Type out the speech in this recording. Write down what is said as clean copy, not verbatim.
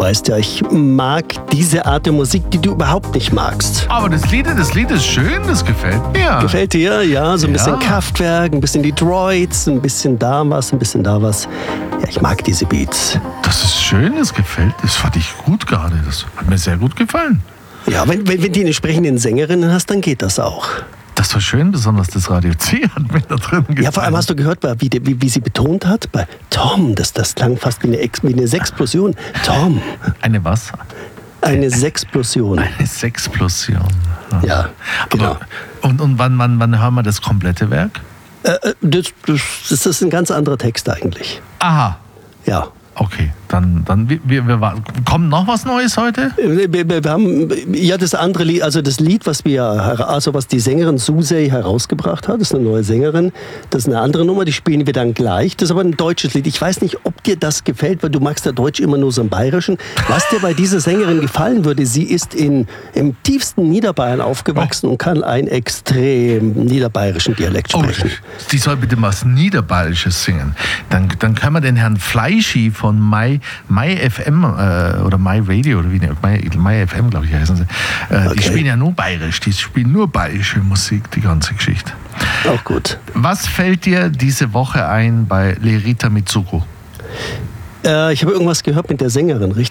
weißt ja, ich mag diese Art der Musik, die du überhaupt nicht magst. Aber das Lied ist schön, das gefällt mir. Gefällt dir? Ja, so ein bisschen Ja. Kraftwerk, ein bisschen Detroit, ein bisschen da was, ein bisschen da was. Ja, ich mag diese Beats. Das ist schön, das gefällt. Das fand ich gut gerade. Das hat mir sehr gut gefallen. Ja, wenn du die entsprechenden Sängerinnen hast, dann geht das auch. Das war schön, besonders das Radio C hat mir da drin gefallen. Ja, vor allem hast du gehört, wie sie betont hat, bei Tom, das klang fast wie eine Sexplosion. Tom, Eine was? eine Sexplosion. Eine Sexplosion. Ja, genau. Aber, und wann hören wir das komplette Werk? Das ist ein ganz anderer Text eigentlich. Aha, Ja. okay. Dann kommt noch was Neues heute? Wir haben ja das andere Lied, also das Lied, was die Sängerin Susei herausgebracht hat, das ist eine neue Sängerin, das ist eine andere Nummer, die spielen wir dann gleich. Das ist aber ein deutsches Lied. Ich weiß nicht, ob dir das gefällt, weil du magst ja Deutsch immer nur so im Bayerischen. Was dir bei dieser Sängerin gefallen würde, sie ist im tiefsten Niederbayern aufgewachsen und kann einen extrem niederbayerischen Dialekt sprechen. Die soll bitte mal was Niederbayerisches singen. Dann können wir den Herrn Fleischi von My FM oder My Radio oder wie My FM, glaube ich, heißen sie. Okay. Die spielen ja nur bayerisch, die spielen nur bayerische Musik, die ganze Geschichte. Auch gut. Was fällt dir diese Woche ein bei Lerita Mitsuko? Ich habe irgendwas gehört mit der Sängerin, richtig?